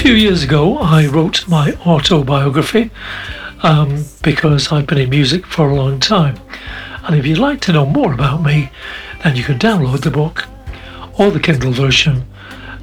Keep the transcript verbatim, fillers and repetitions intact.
few years ago, I wrote my autobiography um, because I've been in music for a long time. And if you'd like to know more about me, then you can download the book or the Kindle version